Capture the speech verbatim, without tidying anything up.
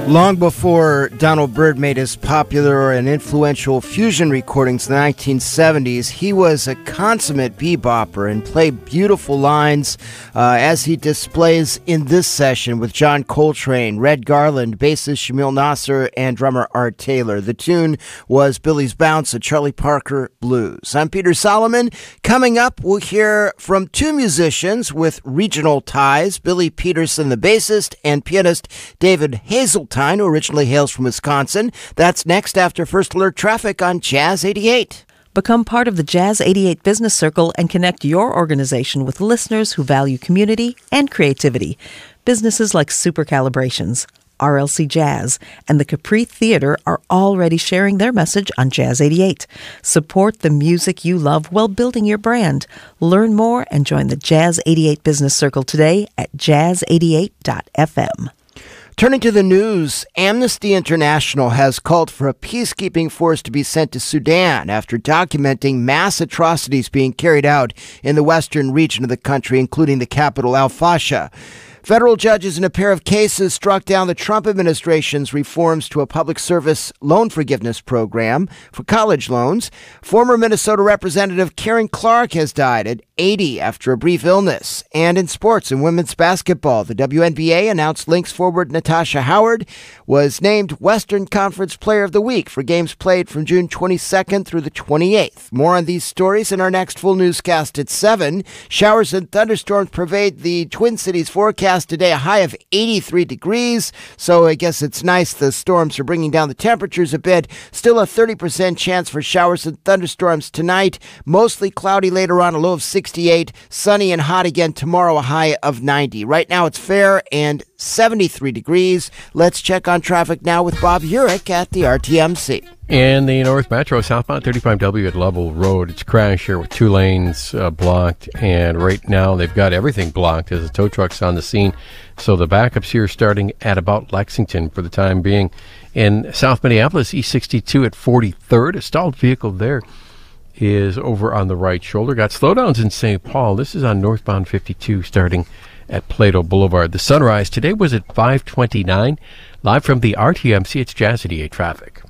Long before Donald Byrd made his popular and influential fusion recordings in the nineteen seventies, he was a consummate bebopper and played beautiful lines uh, as he displays in this session with John Coltrane, Red Garland, bassist Shamil Nasser, and drummer Art Taylor. The tune was Billy's Bounce, a Charlie Parker blues. I'm Peter Solomon. Coming up, we'll hear from two musicians with regional ties, Billy Peterson, the bassist, and pianist David Hazeltine, who originally hails from Wisconsin. That's next after First Alert Traffic on Jazz eighty-eight. Become part of the Jazz eighty-eight Business Circle and connect your organization with listeners who value community and creativity. Businesses like Super Calibrations, R L C Jazz, and the Capri Theater are already sharing their message on Jazz eighty-eight. Support the music you love while building your brand. Learn more and join the Jazz eighty-eight Business Circle today at jazz eighty-eight dot f m. Turning to the news, Amnesty International has called for a peacekeeping force to be sent to Sudan after documenting mass atrocities being carried out in the western region of the country, including the capital, Al-Fasha. Federal judges in a pair of cases struck down the Trump administration's reforms to a public service loan forgiveness program for college loans. Former Minnesota Representative Karen Clark has died at eighty after a brief illness. And in sports and women's basketball, the W N B A announced Lynx forward Natasha Howard was named Western Conference Player of the Week for games played from June twenty-second through the twenty-eighth. More on these stories in our next full newscast at seven. Showers and thunderstorms pervade the Twin Cities forecast today, a high of eighty-three degrees. So I guess it's nice the storms are bringing down the temperatures a bit. Still a thirty percent chance for showers and thunderstorms tonight. Mostly cloudy later on, a low of sixty-eight. Sunny and hot again tomorrow, a high of ninety. Right now it's fair and seventy-three degrees. Let's check on traffic now with Bob Urich at the R T M C. In the North Metro, southbound thirty-five W at Level Road, it's crashed here with two lanes uh, blocked, and right now they've got everything blocked as the tow truck's on the scene. So the backups here starting at about Lexington for the time being. In South Minneapolis, E sixty-two at forty-third, a stalled vehicle there is over on the right shoulder. Got slowdowns in Saint Paul. This is on northbound fifty-two starting at Plato Boulevard. The sunrise today was at five twenty-nine. Live from the R T M C, it's Jazz eighty-eight Traffic.